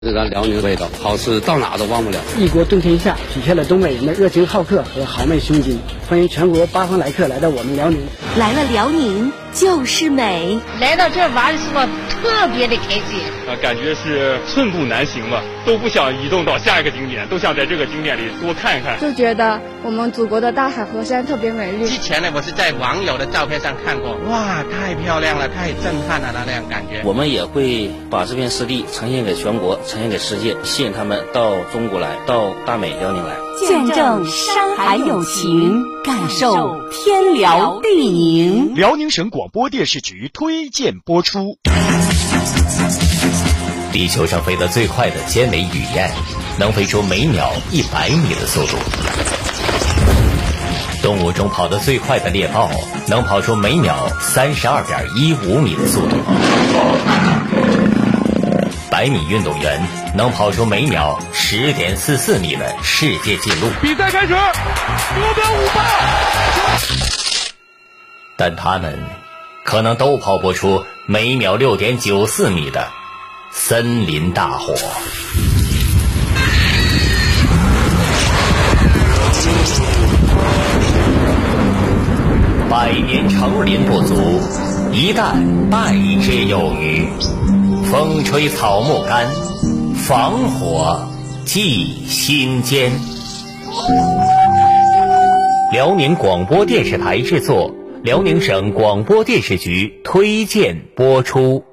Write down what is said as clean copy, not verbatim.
这咱辽宁的味道，好吃到哪都忘不了。 一锅炖天下，体现了东北人的热情好客和豪迈胸襟。欢迎全国八方来客来到我们辽宁。 来了辽宁就是美， 来到这玩的时候特别的开心。 感觉是寸步难行吧，都不想移动到下一个景点，都想在这个景点里多看一看。 就觉得我们祖国的大海河山特别美丽。 之前呢，我是在网友的照片上看过，哇，太漂亮了，太震撼了那样感觉。 我们也会把这片湿地呈现给全国，呈现给世界，吸引他们到中国来，到大美辽宁来， 见证山海友情，感受天辽地宁。 辽宁省广播电视局推荐播出。 地球上飞得最快的尖尾雨燕，能飞出每秒100米的速度。动物中跑得最快的猎豹，能跑出每秒32.15米的速度。100米运动员能跑出每秒10.44米的世界纪录。 比赛开始，目标5爆。 但他们可能都跑不出每秒6.94米的森林大火。100年成林不足，一旦败之有余。风吹草木干，防火记心间。辽宁广播电视台制作，辽宁省广播电视局推荐播出。